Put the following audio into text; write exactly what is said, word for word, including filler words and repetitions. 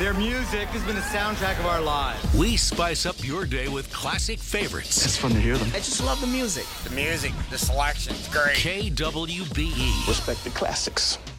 Their music has been the soundtrack of our lives. We spice up your day with classic favorites. It's fun to hear them. I just love the music. The music, the selection, it's great. K W B E. Respect the classics.